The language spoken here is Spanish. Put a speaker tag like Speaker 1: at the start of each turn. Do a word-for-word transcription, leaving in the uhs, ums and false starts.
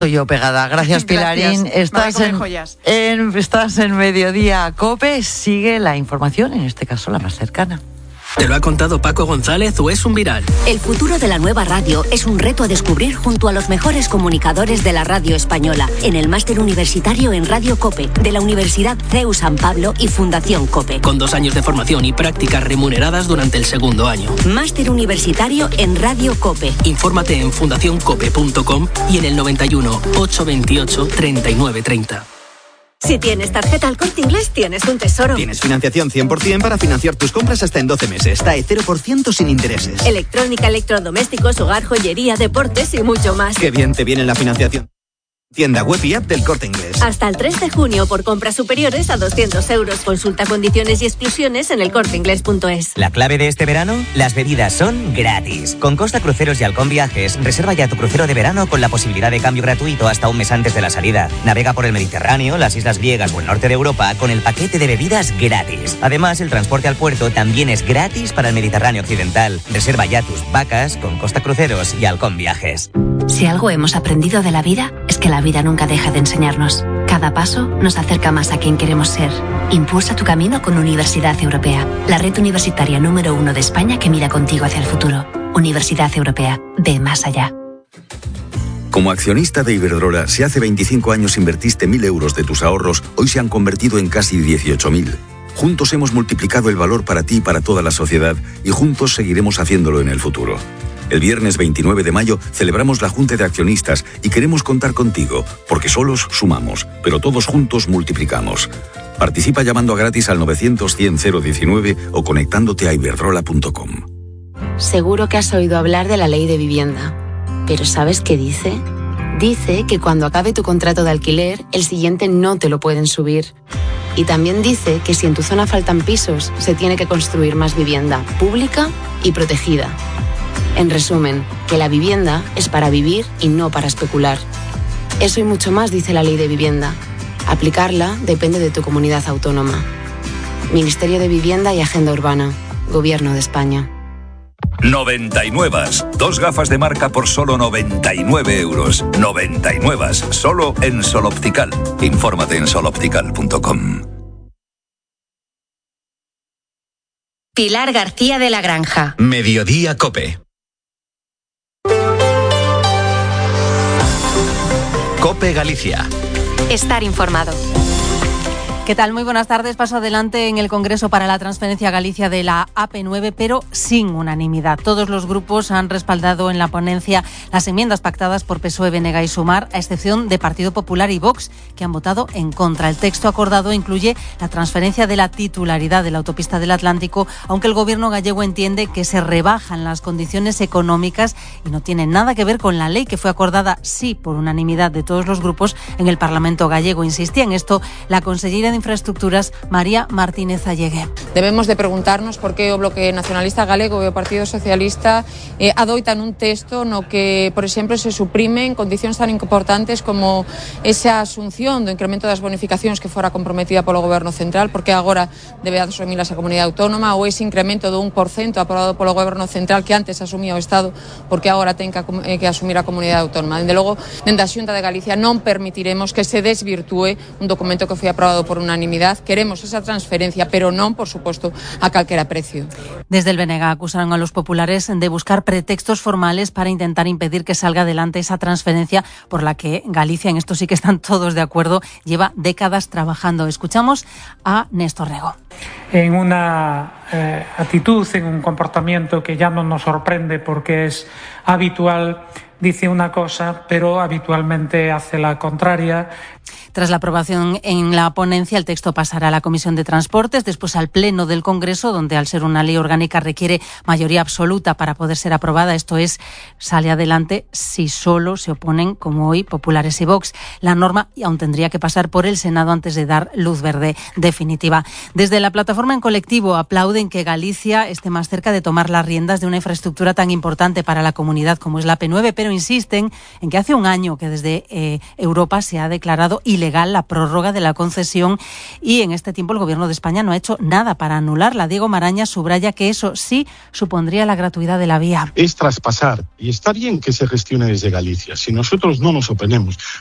Speaker 1: Estoy yo pegada. Gracias, Pilarín.
Speaker 2: Gracias.
Speaker 1: Estás en, en, estás en Mediodía Cope. Sigue la información, en este caso la más cercana.
Speaker 3: ¿Te lo ha contado Paco González o es un viral?
Speaker 4: El futuro de la nueva radio es un reto a descubrir junto a los mejores comunicadores de la radio española en el máster universitario en Radio Cope de la Universidad C E U San Pablo y Fundación Cope.
Speaker 3: Con dos años de formación y prácticas remuneradas durante el segundo año.
Speaker 4: Máster universitario en Radio Cope.
Speaker 3: Infórmate en fundación cope punto com y en el noventa y uno, ochocientos veintiocho, treinta y nueve treinta.
Speaker 4: Si tienes tarjeta El Corte Inglés, tienes un tesoro.
Speaker 5: Tienes financiación cien por ciento para financiar tus compras hasta en doce meses. T A E cero por ciento sin intereses.
Speaker 4: Electrónica, electrodomésticos, hogar, joyería, deportes y mucho más.
Speaker 5: Qué bien te viene la financiación. Tienda web y app del Corte Inglés.
Speaker 4: Hasta el tres de junio por compras superiores a doscientos euros. Consulta condiciones y exclusiones en el corte inglés punto es.
Speaker 6: La clave de este verano, las bebidas son gratis. Con Costa Cruceros y Halcón Viajes, reserva ya tu crucero de verano con la posibilidad de cambio gratuito hasta un mes antes de la salida. Navega por el Mediterráneo, las islas griegas o el norte de Europa con el paquete de bebidas gratis. Además, el transporte al puerto también es gratis para el Mediterráneo occidental. Reserva ya tus vacas con Costa Cruceros y Halcón Viajes.
Speaker 7: Si algo hemos aprendido de la vida, es que la vida nunca deja de enseñarnos. Cada paso nos acerca más a quien queremos ser. Impulsa tu camino con Universidad Europea, la red universitaria número uno de España que mira contigo hacia el futuro. Universidad Europea, ve más allá.
Speaker 8: Como accionista de Iberdrola, si hace veinticinco años invertiste mil euros de tus ahorros, hoy se han convertido en casi dieciocho mil. Juntos hemos multiplicado el valor para ti y para toda la sociedad, y juntos seguiremos haciéndolo en el futuro. El viernes veintinueve de mayo celebramos la Junta de Accionistas y queremos contar contigo, porque solos sumamos, pero todos juntos multiplicamos. Participa llamando a gratis al novecientos, cien, cero diecinueve o conectándote a iberdrola punto com.
Speaker 9: Seguro que has oído hablar de la ley de vivienda, pero ¿sabes qué dice? Dice que cuando acabe tu contrato de alquiler, el siguiente no te lo pueden subir. Y también dice que si en tu zona faltan pisos, se tiene que construir más vivienda pública y protegida. En resumen, que la vivienda es para vivir y no para especular. Eso y mucho más dice la ley de vivienda. Aplicarla depende de tu comunidad autónoma. Ministerio de Vivienda y Agenda Urbana. Gobierno de España.
Speaker 10: noventa y nueve. Dos gafas de marca por solo noventa y nueve euros. noventa y nueve. Solo en Sol Optical. Infórmate en sol optical punto com.
Speaker 11: Pilar García de la Granja.
Speaker 12: Mediodía Cope. Cope Galicia.
Speaker 11: Estar informado.
Speaker 13: ¿Qué tal? Muy buenas tardes. Paso adelante en el Congreso para la transferencia a Galicia de la A P nueve, pero sin unanimidad. Todos los grupos han respaldado en la ponencia las enmiendas pactadas por P S O E, B N G y Sumar, a excepción de Partido Popular y Vox, que han votado en contra. El texto acordado incluye la transferencia de la titularidad de la autopista del Atlántico, aunque el Gobierno gallego entiende que se rebajan las condiciones económicas y no tiene nada que ver con la ley que fue acordada, sí, por unanimidad de todos los grupos en el Parlamento gallego. Insistía en esto la consellera de Infraestructuras, María Martínez Allegue.
Speaker 14: Debemos de preguntarnos por que o Bloque Nacionalista Galego e o Partido Socialista eh, adoitan un texto no que, por exemplo, se suprimen condicións tan importantes como esa asunción do incremento das bonificacións que fora comprometida polo Goberno Central, porque agora debe asumilas a Comunidade Autónoma, ou ese incremento do un por cento aprobado polo Goberno Central que antes asumía o Estado, porque agora ten que, eh, que asumir a Comunidade Autónoma. Dende logo, dende a Xunta de Galicia non permitiremos que se desvirtúe un documento que foi aprobado por unanimidad. Queremos esa transferencia, pero non, por suposto, a calquera precio.
Speaker 13: Desde el B N G acusaron a los populares de buscar pretextos formales para intentar impedir que salga adelante esa transferencia por la que Galicia, en esto sí que están todos de acuerdo, lleva décadas trabajando. Escuchamos a Néstor Rego.
Speaker 15: En una eh, actitud, en un comportamiento que ya no nos sorprende porque es habitual, dice una cosa, pero habitualmente hace la contraria.
Speaker 13: Tras la aprobación en la ponencia, el texto pasará a la Comisión de Transportes, después al Pleno del Congreso, donde al ser una ley orgánica requiere mayoría absoluta para poder ser aprobada. Esto es, sale adelante si solo se oponen, como hoy, populares y Vox. La norma aún tendría que pasar por el Senado antes de dar luz verde definitiva. Desde la plataforma en colectivo aplauden que Galicia esté más cerca de tomar las riendas de una infraestructura tan importante para la comunidad como es la A P nueve, pero insisten en que hace un año que desde eh, Europa se ha declarado ilegal ilegal la prórroga de la concesión y en este tiempo el Gobierno de España no ha hecho nada para anularla. Diego Maraña subraya que eso sí supondría la gratuidad de la vía.
Speaker 2: Es traspasar, y está bien que se gestione desde Galicia, si nosotros no nos oponemos,